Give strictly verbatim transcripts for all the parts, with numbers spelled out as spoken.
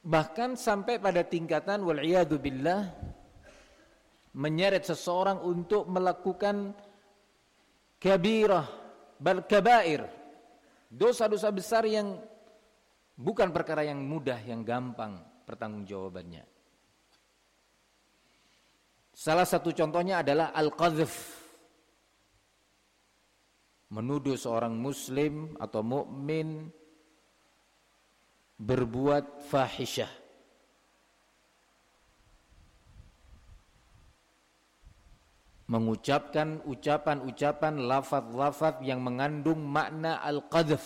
Bahkan sampai pada tingkatan wal'iyadu billah menyeret seseorang untuk melakukan kabirah bal kabair, dosa-dosa besar yang bukan perkara yang mudah, yang gampang pertanggungjawabannya. Salah satu contohnya adalah al-qadhf, menuduh seorang muslim atau mukmin berbuat fahisyah, mengucapkan ucapan-ucapan, lafaz-lafaz yang mengandung makna al-qadhf,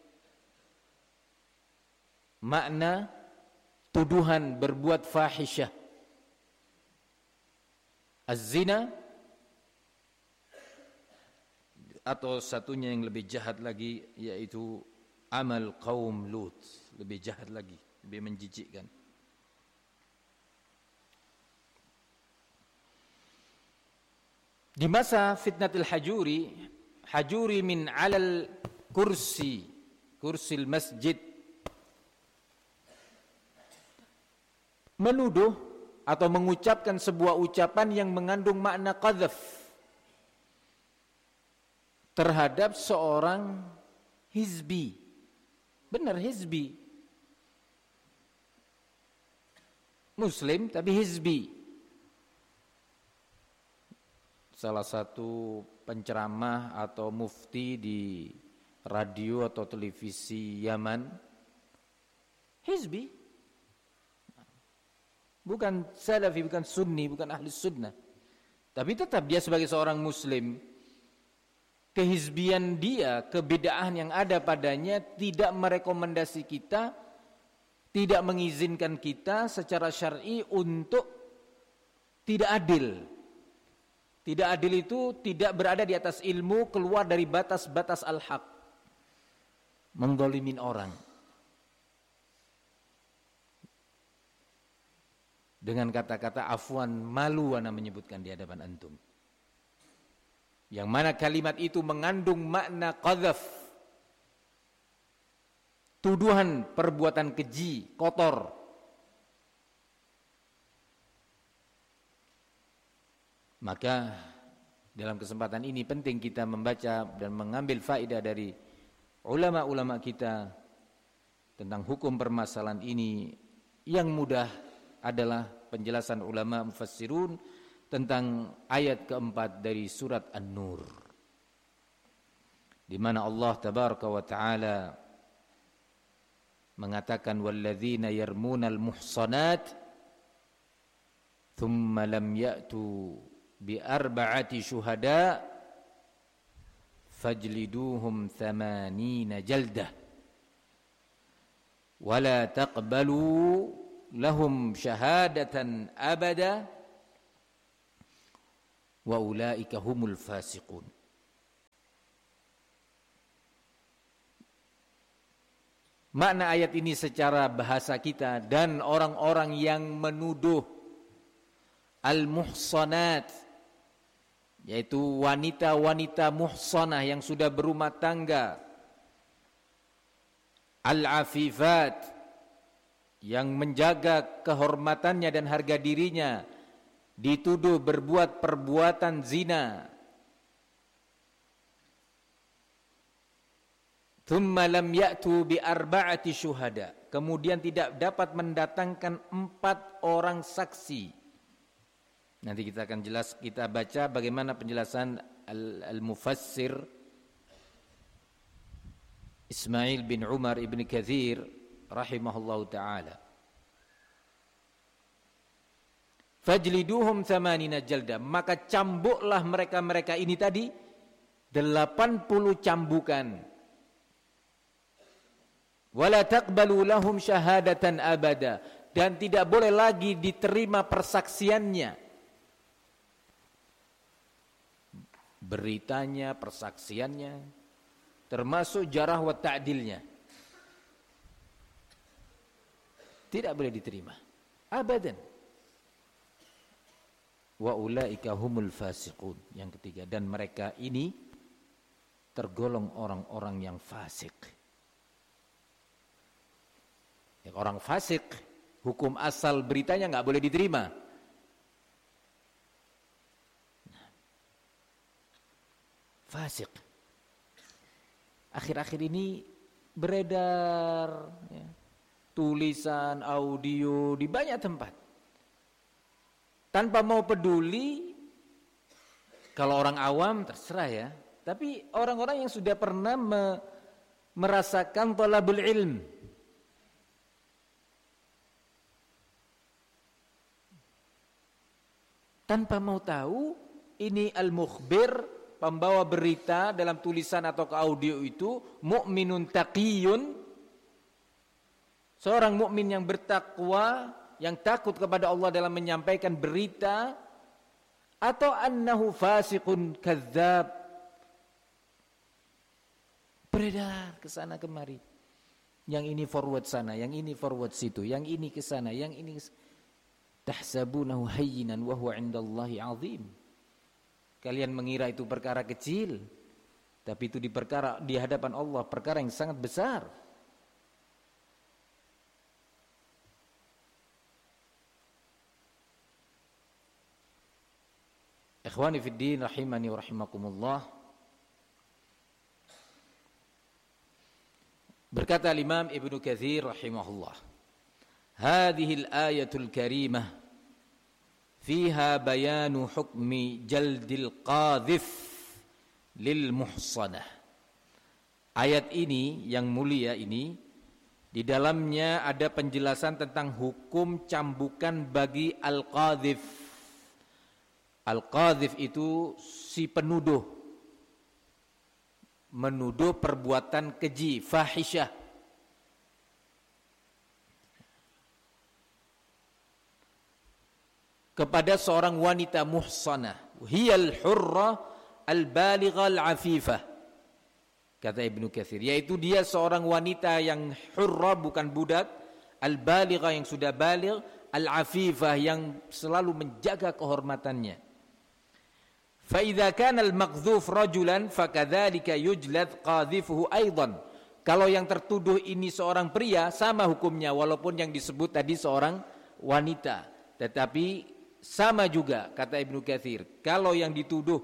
makna tuduhan berbuat fahisyah. Az-zina, atau satunya yang lebih jahat lagi yaitu amal kaum Lut, lebih jahat lagi, lebih menjijikkan. Di masa fitnatul hajuri, hajuri min alal kursi, kursil masjid, menuduh atau mengucapkan sebuah ucapan yang mengandung makna qadhaf terhadap seorang hizbi. Benar, hizbi, muslim tapi hizbi. Salah satu penceramah atau mufti di radio atau televisi Yaman, hizbi, bukan salafi, bukan sunni, bukan ahli sunnah, tapi tetap dia sebagai seorang muslim. Kehizbian dia, kebid'ahan yang ada padanya tidak merekomendasi kita, tidak mengizinkan kita secara syar'i untuk tidak adil. Tidak adil itu tidak berada di atas ilmu, keluar dari batas-batas al-haq, mendzalimin orang. Dengan kata-kata afwan, malu ana menyebutkan di hadapan antum, yang mana kalimat itu mengandung makna qadhaf, tuduhan perbuatan keji, kotor. Maka dalam kesempatan ini penting kita membaca dan mengambil faedah dari ulama-ulama kita tentang hukum permasalahan ini. Yang mudah adalah penjelasan ulama mufassirun tentang ayat keempat dari surat An-Nur, di mana Allah tabaraka wa taala mengatakan walladzina yarmunal muhsanat thumma lam ya'tu bi arba'ati syuhada fajliduhum thamanina jaldah wala taqbalu lahum syahadatan abada wa ulaika humul fasiqun. Makna ayat ini secara bahasa kita, dan orang-orang yang menuduh al-muhsanat, yaitu wanita-wanita muhsanah yang sudah berumah tangga, al-afifat, yang menjaga kehormatannya dan harga dirinya, dituduh berbuat perbuatan zina. Thumma lam ya'tu bi arba'ati syuhada, kemudian tidak dapat mendatangkan empat orang saksi. Nanti kita akan jelas, kita baca bagaimana penjelasan al-mufassir Ismail bin Umar ibn Katsir rahimahullahu ta'ala. Fajliduhum thamanina jalda, maka cambuklah mereka-mereka ini tadi delapan puluh cambukan. Wala taqbalu lahum syahadatan abada, dan tidak boleh lagi diterima persaksiannya. Beritanya, persaksiannya, termasuk jarah wa ta'dilnya, tidak boleh diterima abadan. Wa ulaika humul fasiqun, yang ketiga, dan mereka ini tergolong orang-orang yang fasik. Ya, orang fasik Hukum asal beritanya nggak boleh diterima. Fasik. Akhir-akhir ini beredar ya, tulisan, audio di banyak tempat. Tanpa mau peduli, kalau orang awam terserah ya. Tapi orang-orang yang sudah pernah me, merasakan talabul ilm, tanpa mau tahu, ini al-mukhbir, pembawa berita dalam tulisan atau ke audio itu mukminun taqiyun, seorang mukmin yang bertakwa, yang takut kepada Allah dalam menyampaikan berita, atau annahu fasiqun kadzdzab, beredar ke sana kemari. Yang ini forward sana, yang ini forward situ, yang ini ke sana, yang ini ke sana. Tahsabunahu hayyinan wa huwa 'indallahi 'azim. Kalian mengira itu perkara kecil, tapi itu di perkara di hadapan Allah perkara yang sangat besar. Ikhwani fid din rahimani wa rahimakumullah. Berkata Imam Ibnu Katsir rahimahullah, hadhihi al-ayatul karimah fiha bayanu hukmi jaldil qadhif lil muhsanah. Ayat ini yang mulia ini, di dalamnya ada penjelasan tentang hukum cambukan bagi al-qadhif. Al-qadhif itu si penuduh, menuduh perbuatan keji, fahisyah. Kepada seorang wanita muhsanah, hiyal hurra al-baligha al-afifah, kata Ibnu Katsir, yaitu dia seorang wanita yang hurra, bukan budak, al-baligha yang sudah baligh, al-afifah yang selalu menjaga kehormatannya. Fa idza kana al-maqdzuf rajulan fakadzalika yujlad qadhifuhu aidan. Kalau yang tertuduh ini seorang pria, sama hukumnya walaupun yang disebut tadi seorang wanita. Tetapi sama juga kata Ibnu Katsir, kalau yang dituduh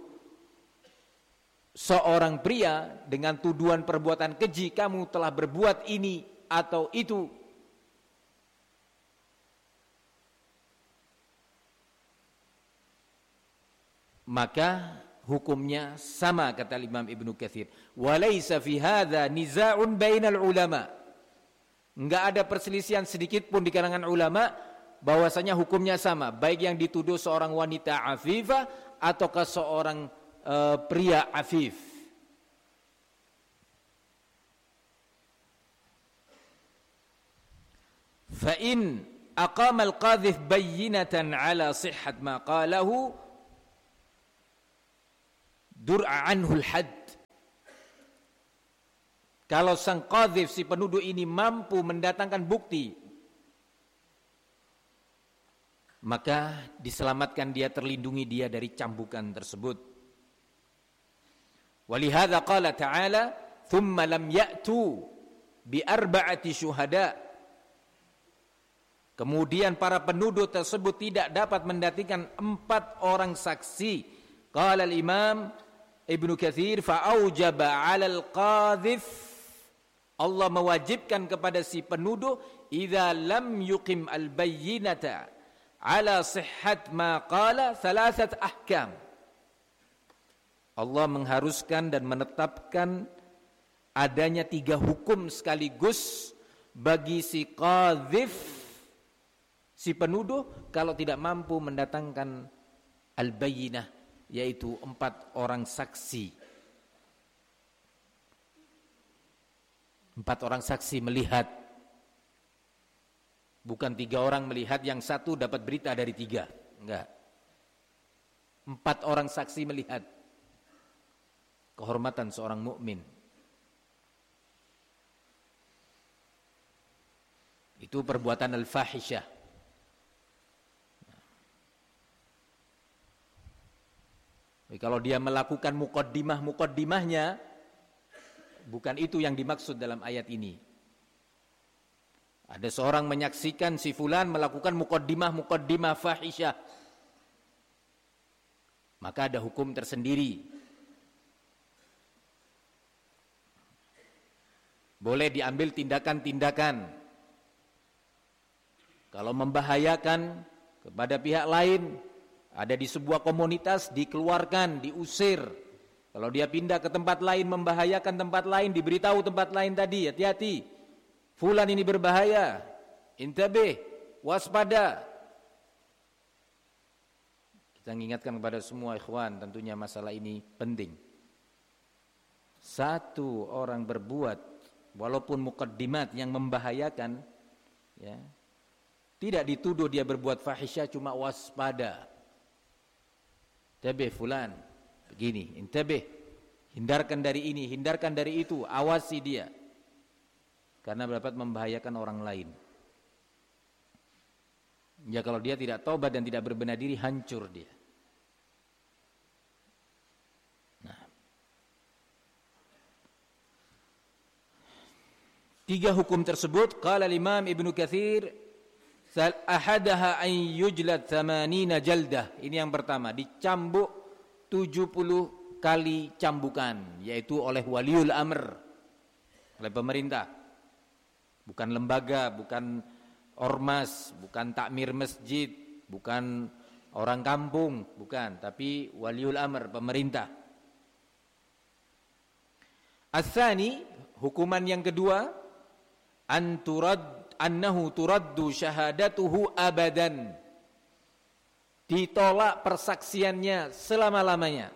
seorang pria dengan tuduhan perbuatan keji, kamu telah berbuat ini atau itu, maka hukumnya sama kata Imam Ibnu Katsir. Walaysa fi hadza nizaa'un bainal ulama. Enggak ada perselisihan sedikit pun di kalangan ulama bahwasanya hukumnya sama, baik yang dituduh seorang wanita afifah ataukah seorang uh, pria afif. Fa in aqama al-qadhif bayyinatan ala sihhat ma qalahu dur'a anhu al-hadd. Kalau sang qadhif, si penuduh ini mampu mendatangkan bukti, maka diselamatkan dia, terlindungi dia dari cambukan tersebut. Walihadza qala ta'ala, thumma lam ya'tu bi arba'ati syuhada. Kemudian para penuduh tersebut tidak dapat mendatangkan empat orang saksi. Qala al-Imam Ibnu Katsir, fa aujaba 'alal qadhif, Allah mewajibkan kepada si penuduh, idza lam yuqim al-bayyinata ala sihhat ma qala thalathat ahkam. Allah mengharuskan dan menetapkan adanya tiga hukum sekaligus bagi si qadhif, si penuduh, kalau tidak mampu mendatangkan al-bayyinah, yaitu empat orang saksi. Empat orang saksi melihat. Bukan tiga orang melihat, yang satu dapat berita dari tiga. Enggak. Empat orang saksi melihat. Kehormatan seorang mukmin. Itu perbuatan al-fahisyah. Jadi kalau dia melakukan muqaddimah-muqaddimahnya, bukan itu yang dimaksud dalam ayat ini. Ada seorang menyaksikan si fulan melakukan muqaddimah-muqaddimah fahisyah, maka ada hukum tersendiri. Boleh diambil tindakan-tindakan. Kalau membahayakan kepada pihak lain, ada di sebuah komunitas, dikeluarkan, diusir. Kalau dia pindah ke tempat lain, membahayakan tempat lain, diberitahu tempat lain tadi, hati-hati, fulan ini berbahaya, intabih, waspada. Kita mengingatkan kepada semua ikhwan, tentunya masalah ini penting. Satu orang berbuat, walaupun muqaddimat yang membahayakan, ya, tidak dituduh dia berbuat fahisyah, cuma waspada. Intabih fulan, begini, intabih, hindarkan dari ini, hindarkan dari itu, awasi dia, karena dapat membahayakan orang lain. Ya kalau dia tidak taubat dan tidak berbenah diri, hancur dia. Nah, tiga hukum tersebut, qala Imam Ibnu Katsir, ahadaha an yujlad thamanina jaldah. Ini yang pertama, dicambuk tujuh puluh kali cambukan, yaitu oleh waliul amr, oleh pemerintah. Bukan lembaga, bukan ormas, bukan takmir masjid, bukan orang kampung, bukan, tapi waliul amr, pemerintah. Ats-tsani, hukuman yang kedua, anturad annahu turaddu syahadatuhu abadan, ditolak persaksiannya selama-lamanya.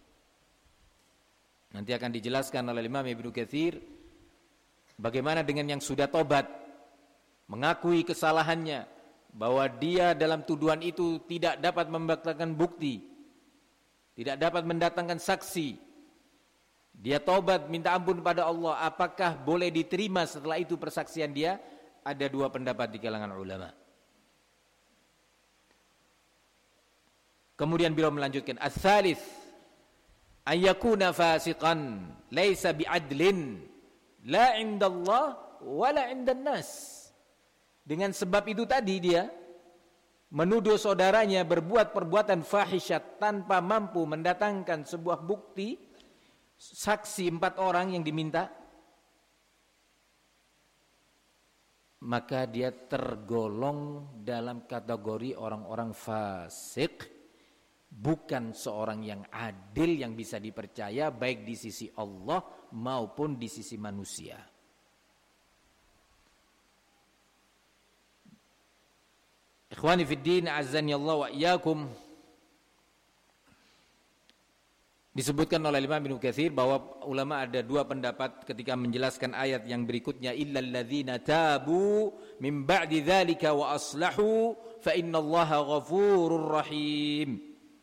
Nanti akan dijelaskan oleh Imam Ibnu Katsir bagaimana dengan yang sudah tobat, mengakui kesalahannya, bahwa dia dalam tuduhan itu tidak dapat membatalkan bukti, tidak dapat mendatangkan saksi. Dia tobat, minta ampun pada Allah, apakah boleh diterima setelah itu persaksian dia? Ada dua pendapat di kalangan ulama. Kemudian beliau melanjutkan, ats-tsalits ayyakuna fasiqan laisa bi'adlin la 'indallah wa la 'indan nas. Dengan sebab itu tadi dia menuduh saudaranya berbuat perbuatan fahisyat tanpa mampu mendatangkan sebuah bukti, saksi empat orang yang diminta, maka dia tergolong dalam kategori orang-orang fasik, bukan seorang yang adil yang bisa dipercaya baik di sisi Allah maupun di sisi manusia. Ikhwani fid din, azzani Allah wa iyyakum. Disebutkan oleh Imam Ibnu Katsir bahwa ulama ada dua pendapat ketika menjelaskan ayat yang berikutnya, illal ladzina tabu min ba'di dzalika wa aslahu fa innallaha ghafurur rahim.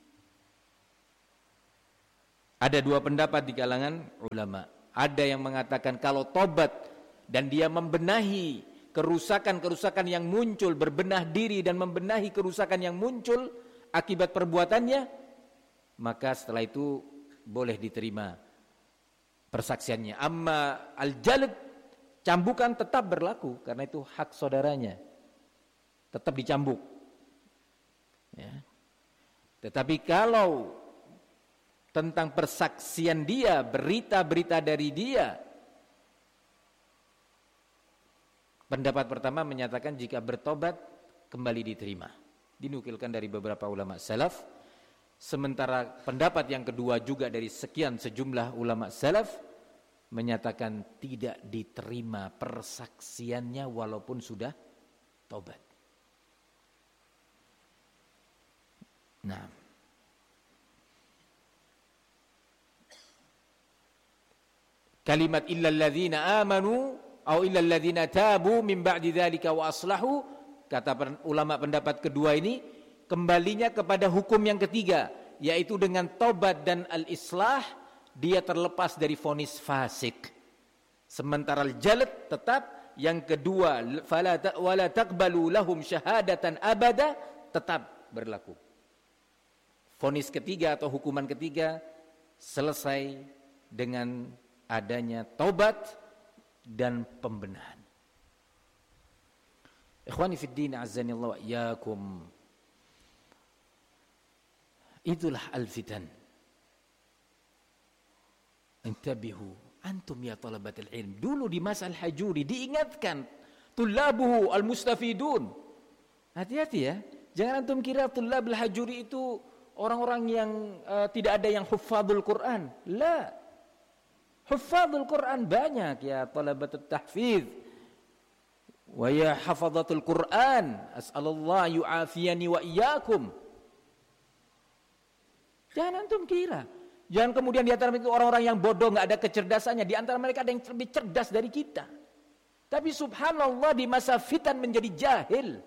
Ada dua pendapat di kalangan ulama. Ada yang mengatakan kalau tobat dan dia membenahi kerusakan-kerusakan yang muncul, berbenah diri dan membenahi kerusakan yang muncul akibat perbuatannya, maka setelah itu boleh diterima persaksiannya. Amma al-jalb, cambukan tetap berlaku karena itu hak saudaranya, tetap dicambuk, ya. Tetapi kalau tentang persaksian dia, berita-berita dari dia, pendapat pertama menyatakan jika bertobat kembali diterima, dinukilkan dari beberapa ulama salaf. Sementara pendapat yang kedua juga dari sekian sejumlah ulama salaf menyatakan tidak diterima persaksiannya walaupun sudah tobat. Nah, kalimat illal ladzina amanu atau illal ladzina tabu min ba'di dzalika wa aslahu, kata ulama pendapat kedua ini kembalinya kepada hukum yang ketiga, yaitu dengan tobat dan al-islah dia terlepas dari vonis fasik. Sementara al-jalad tetap, yang kedua fala wala taqbalu lahum syahadatan abada tetap berlaku. Vonis ketiga atau hukuman ketiga selesai dengan adanya tobat dan pembenahan. Ikhwani fid din, azanillahu wa iyyakum. Itulah al-fitan. Intabihu antum ya talabatul ilm. Dulu di masa Al-Hajuri diingatkan tullabuhu al-mustafidun. Hati-hati ya. Jangan antum kira tullab Al-Hajuri itu orang-orang yang uh, tidak ada yang huffazul Quran. La. Huffazul Quran banyak ya talabatut tahfiz. Wa ya hafazatul Quran, as'alullah yu'afiyani wa iyyakum. Jangan antum kira. Jangan kemudian di antara itu orang-orang yang bodoh, enggak ada kecerdasannya, di antara mereka ada yang lebih cerdas dari kita. Tapi subhanallah di masa fitan menjadi jahil.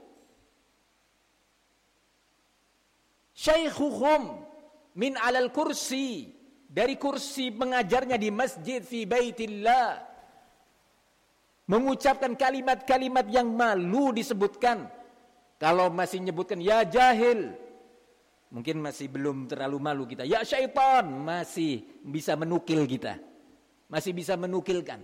Syaikhuhum min alal kursi, dari kursi pengajarnya di masjid fi baitillah, mengucapkan kalimat-kalimat yang malu disebutkan. Kalau masih menyebutkan ya jahil, mungkin masih belum terlalu malu kita. Ya syaitan, masih bisa menukil kita. Masih bisa menukilkan.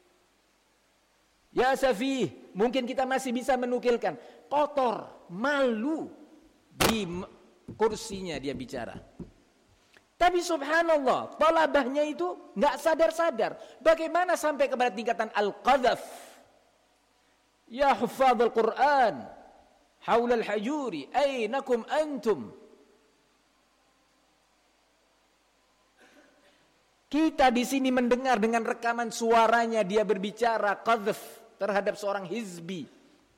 Ya safih, mungkin kita masih bisa menukilkan. Kotor, malu, di kursinya dia bicara. Tapi subhanallah, talabahnya itu enggak sadar-sadar. Bagaimana sampai kepada tingkatan al-qadhaf? Ya huffazul Quran, haula al-hajuri, ainakum antum? Kita di sini mendengar dengan rekaman suaranya dia berbicara qadhaf terhadap seorang hizbi.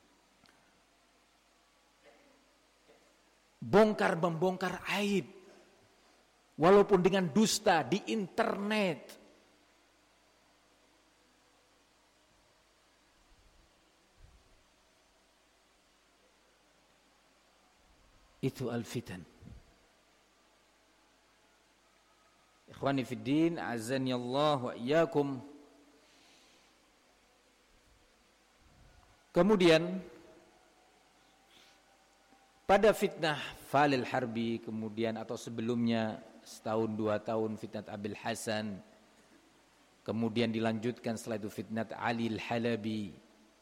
Bongkar-membongkar aib. Walaupun dengan dusta di internet. Itu al-fitan. Ikhwani fid din, azani Allah wa iyyakum. Kemudian pada fitnah Falil Harbi, kemudian atau sebelumnya setahun dua tahun fitnah Abil Hasan, kemudian dilanjutkan setelah itu fitnah Ali Al-Halabi.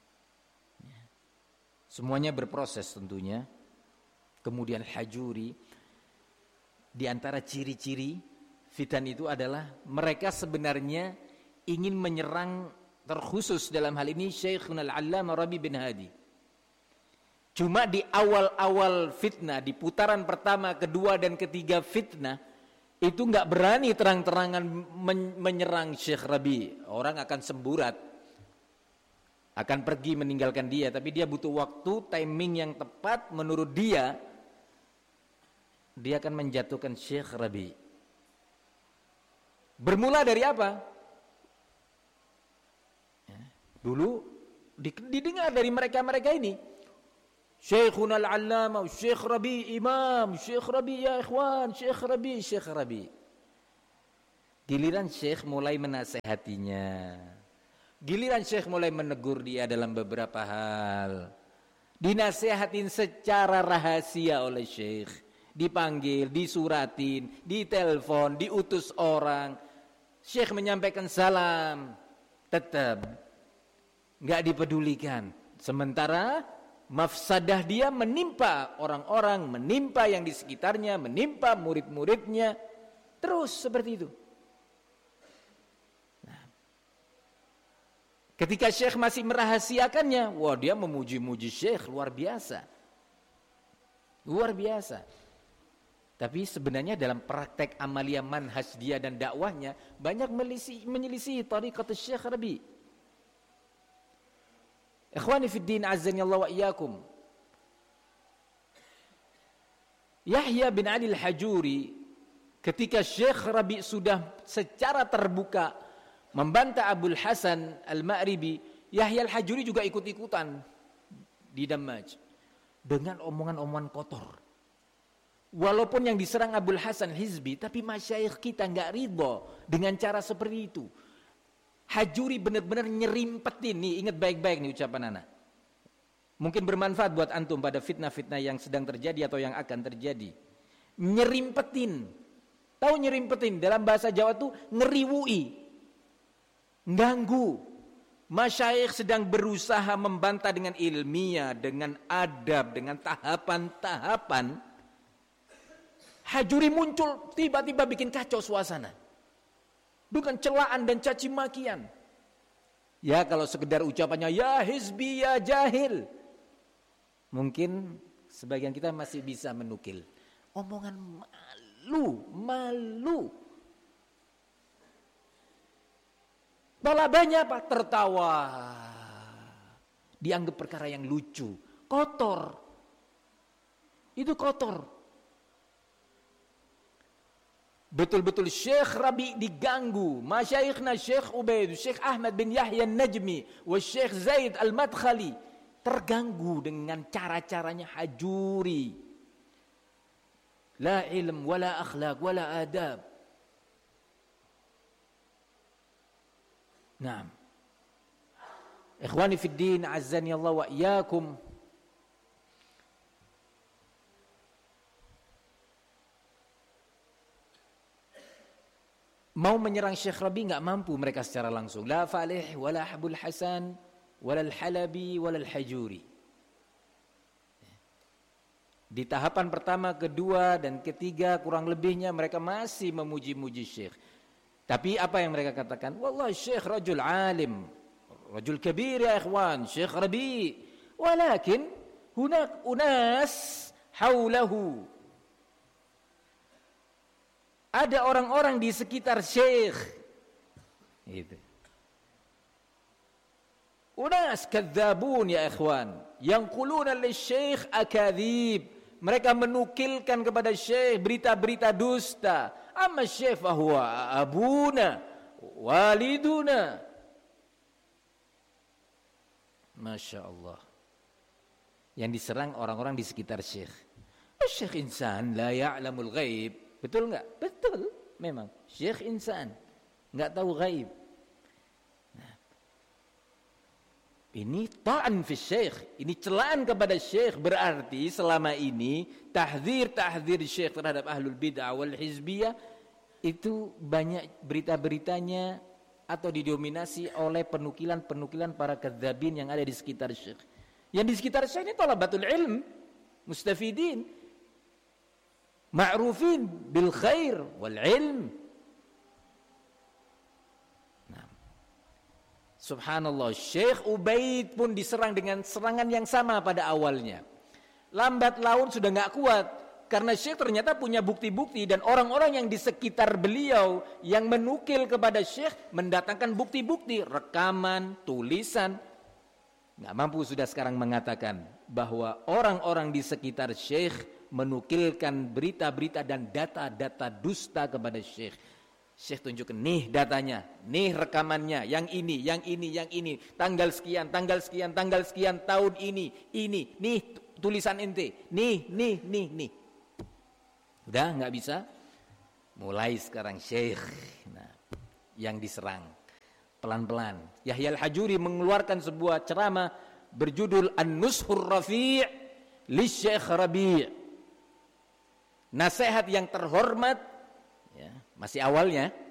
Semuanya berproses tentunya. Kemudian Hajuri. Di antara ciri-ciri fitan itu adalah mereka sebenarnya ingin menyerang, terkhusus dalam hal ini Syekhuna Al-Allamah Rabi bin Hadi. Cuma di awal-awal fitnah, di putaran pertama, kedua dan ketiga fitnah, itu enggak berani terang-terangan men- menyerang Syekh Rabi. Orang akan semburat, akan pergi meninggalkan dia. Tapi dia butuh waktu, timing yang tepat. Menurut dia, dia akan menjatuhkan Syekh Rabi. Bermula dari apa? Ya, dulu didengar dari mereka-mereka ini, Syekhuna Al-Allamah, Syekh Rabi imam, Syekh Rabi ya ikhwan, Syekh Rabi, Syekh Rabi. Giliran Syekh mulai menasehatinya. Giliran Syekh mulai menegur dia dalam beberapa hal. Dinasehatin secara rahasia oleh Syekh. Dipanggil, disuratin, ditelepon, diutus orang. Syekh menyampaikan salam. Tetap enggak dipedulikan. Sementara mafsadah dia menimpa orang-orang, menimpa yang di sekitarnya, menimpa murid-muridnya. Terus seperti itu. Nah, ketika Syekh masih merahasiakannya, wah dia memuji-muji Syekh, luar biasa. Luar biasa. Tapi sebenarnya dalam praktek amalia manhaj dia dan dakwahnya, banyak menyelisihi tariqat Syekh Rabi. Ikhwani fid din, azani Allah wa iyyakum. Yahya bin Ali Al-Hajuri, ketika Syekh Rabi sudah secara terbuka membantah Abul Hasan Al-Ma'ribi, Yahya Al-Hajuri juga ikut-ikutan di Damaj dengan omongan-omongan kotor. Walaupun yang diserang Abul Hasan hizbi, tapi masyayikh kita enggak ridho dengan cara seperti itu. Hajuri benar-benar nyerimpetin. Nih, ingat baik-baik nih ucapan anak. Mungkin bermanfaat buat antum pada fitnah-fitnah yang sedang terjadi atau yang akan terjadi. Nyerimpetin. Tahu nyerimpetin? Dalam bahasa Jawa tuh ngeriwui. Ganggu. Masyayikh sedang berusaha membantah dengan ilmiah, dengan adab, dengan tahapan-tahapan. Hajuri muncul, tiba-tiba bikin kacau suasana. Bukan celaan dan caci makian. Ya kalau sekedar ucapannya, ya hizbi, ya jahil. Mungkin sebagian kita masih bisa menukil. Omongan malu, malu. Balabanya apa? Tertawa. Dianggap perkara yang lucu. Kotor. Itu kotor. Betul-betul Syekh Rabi diganggu. Masyayikhna Syekh Ubaid, Syekh Ahmad bin Yahya Najmi, wa Syekh Zaid Al-Madkhali terganggu dengan cara-caranya hajuri. La ilm, wala akhlaq, wala adab. Naam. Ikhwani fid din, azzani Allah wa iyyakum. Mau menyerang Syekh Rabi enggak mampu mereka secara langsung. La Falih wala Habul Hasan wala Al-Halabi wala Al-Hajuri. Di tahapan pertama, kedua dan ketiga kurang lebihnya mereka masih memuji-muji Syekh. Tapi apa yang mereka katakan? Wallahi Syekh rajul alim, rajul kabir ya ikhwan, Syekh Rabi. Walakin hunak unas haulahu. Ada orang-orang di sekitar Syekh. Gitu. Unas kadzabun ya ikhwan, yanquluna lisyekh akadzib. Mereka menukilkan kepada Syekh berita-berita dusta. Amma Syekh fahuwa abuna waliduna. Masya Allah. Yang diserang orang-orang di sekitar Syekh. Syekh insan la ya'lamul ghaib. Betul enggak? Betul. Memang Syekh insan enggak tahu ghaib. Nah, ini ta'an fi Syekh, ini celaan kepada Syekh. Berarti selama ini tahdzir-tahdzir Syekh terhadap ahlul bid'ah wal hizbiyah itu banyak berita-beritanya atau didominasi oleh penukilan-penukilan para kadzabin yang ada di sekitar Syekh. Yang di sekitar Syekh ini talabatul ilm, mustafidin, ma'rufin bil khair wal ilm. Nah, subhanallah, Syekh Ubaid pun diserang dengan serangan yang sama pada awalnya. Lambat laun sudah enggak kuat. Karena Syekh ternyata punya bukti-bukti dan orang-orang yang di sekitar beliau yang menukil kepada Syekh mendatangkan bukti-bukti, rekaman, tulisan. Nggak mampu sudah sekarang mengatakan bahwa orang-orang di sekitar Syekh menukilkan berita-berita dan data-data dusta kepada Syekh. Syekh tunjukkan, nih datanya, nih rekamannya, yang ini, yang ini, yang ini, tanggal sekian, tanggal sekian, tanggal sekian, tahun ini, ini, nih tulisan ente, nih, nih, nih, nih. Udah nggak bisa, mulai sekarang Syekh nah, yang diserang pelan-pelan. Yahya Al-Hajuri mengeluarkan sebuah ceramah berjudul An-Nushur Rafi' li Syekh Rabi'. Nasihat yang terhormat, ya, masih awalnya.